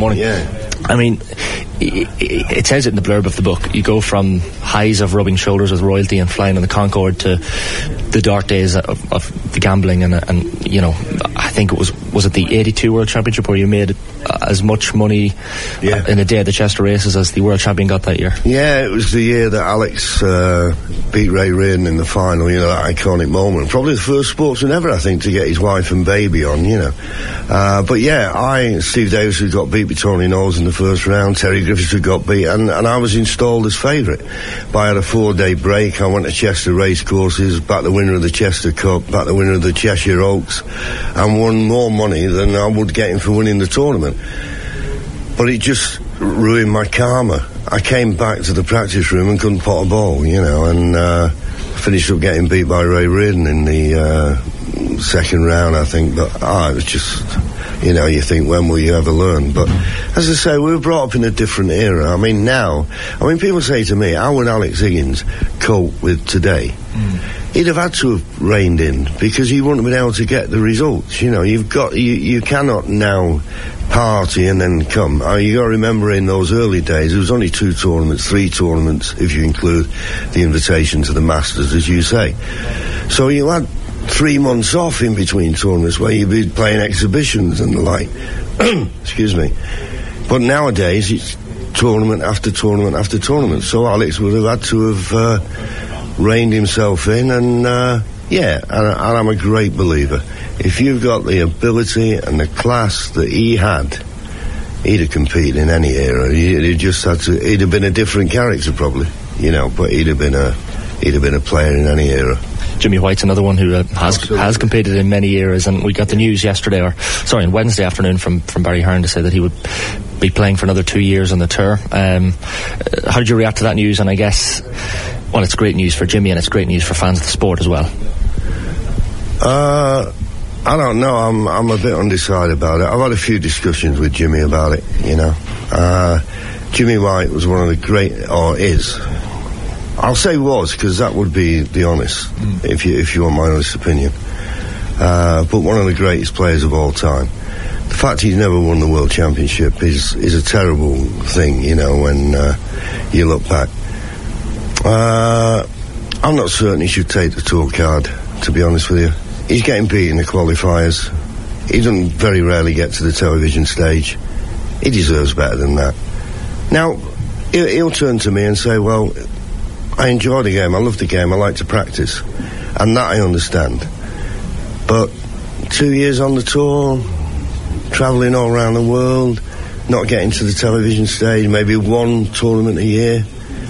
morning. Yeah. I mean, it says it in the blurb of the book. You go from highs of rubbing shoulders with royalty and flying on the Concorde to the dark days of the gambling and you know, I think it was it the 82 World Championship where you made as much money in a day at the Chester races as the world champion got that year? Yeah, it was the year that Alex beat Ray Reardon in the final, you know, that iconic moment. Probably the first sportsman ever, I think, to get his wife and baby on, you know. But yeah, Steve Davis had got beat by Tony Knowles in the first round, Terry Griffiths had got beat, and I was installed as favourite. But I had a 4-day break. I went to Chester racecourses, back the winner of the Chester Cup, back the winner of the Cheshire Oaks, and won more money than I would get him for winning the tournament. But it just ruined my karma. I came back to the practice room and couldn't pot a ball, you know, and finished up getting beat by Ray Reardon in the second round, I think. But it was just, you know, you think, when will you ever learn? But as I say, we were brought up in a different era. I mean, people say to me, how would Alex Higgins cope with today? He'd have had to have reined in, because he wouldn't have been able to get the results. You know, you cannot now party and then come. You got to remember, in those early days, there was only 2 tournaments, 3 tournaments, if you include the invitation to the Masters, as you say. So you had 3 months off in between tournaments where you'd be playing exhibitions and the like. Excuse me. But nowadays, it's tournament after tournament after tournament. So Alex would have had to have reined himself in, and I'm a great believer. If you've got the ability and the class that he had, he'd have competed in any era. He'd have been a different character probably, you know, but he'd have been a player in any era. Jimmy White's another one who has competed in many eras, and we got the news on Wednesday afternoon from Barry Hearn to say that he would be playing for another 2 years on the tour. How did you react to that news? And I guess, well, it's great news for Jimmy and it's great news for fans of the sport as well. I don't know. I'm a bit undecided about it. I've had a few discussions with Jimmy about it, you know. Jimmy White was one of the great, or is. I'll say was, because that would be the honest, if you want my honest opinion. But one of the greatest players of all time. The fact he's never won the World Championship is a terrible thing, you know, when you look back. I'm not certain he should take the tour card, to be honest with you. He's getting beat in the qualifiers. He doesn't very rarely get to the television stage. He deserves better than that. Now, he'll turn to me and say, well, I enjoy the game, I love the game, I like to practice. And that I understand. But 2 years on the tour, travelling all around the world, not getting to the television stage, maybe 1 tournament a year,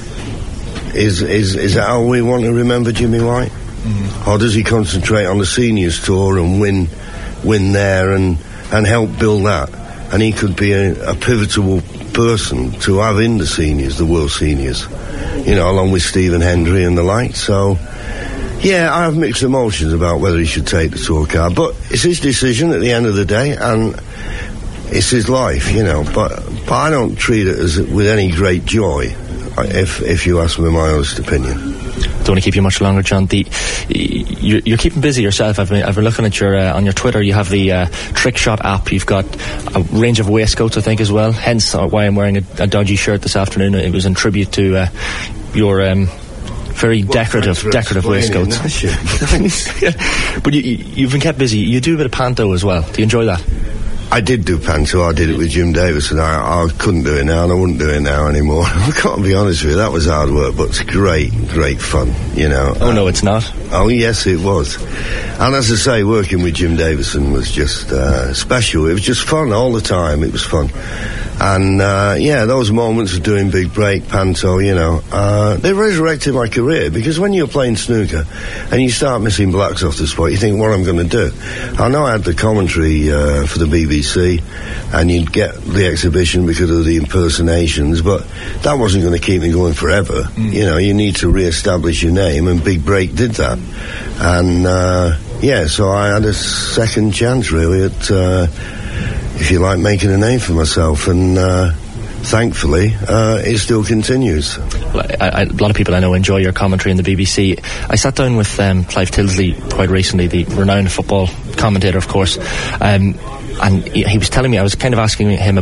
is that how we want to remember Jimmy White? Or does he concentrate on the seniors tour and win there and help build that? And he could be a pivotal person to have in the seniors, the world seniors, you know, along with Stephen Hendry and the like. So yeah, I have mixed emotions about whether he should take the tour card, but it's his decision at the end of the day, and it's his life, you know. But I don't treat it as with any great joy, if you ask me my honest opinion. Don't want to keep you much longer, John. You're keeping busy yourself. I've been looking at your on your Twitter. You have the Trick Shot app. You've got a range of waistcoats, I think, as well. Hence why I'm wearing a dodgy shirt this afternoon. It was in tribute to your very decorative waistcoats. But you've been kept busy. You do a bit of panto as well. Do you enjoy that? I did do panto. I did it with Jim Davis, and I couldn't do it now, and I wouldn't do it now anymore. I can't be honest with you, that was hard work, but it's great fun, you know. Oh, no, it's not. Oh, yes, it was. And as I say, working with Jim Davison was just special. It was just fun all the time. It was fun. And, those moments of doing Big Break, panto, you know, they resurrected my career, because when you're playing snooker and you start missing blacks off the spot, you think, what am I going to do? I know I had the commentary for the BBC, and you'd get the exhibition because of the impersonations, but that wasn't going to keep me going forever. You know, you need to re-establish your name, and Big Break did that. And, so I had a second chance, really, at, if you like, making a name for myself, and thankfully it still continues. A lot of people I know enjoy your commentary in the BBC. I sat down with Clive Tilsley quite recently, the renowned football commentator, of course, and he was telling me, I was kind of asking him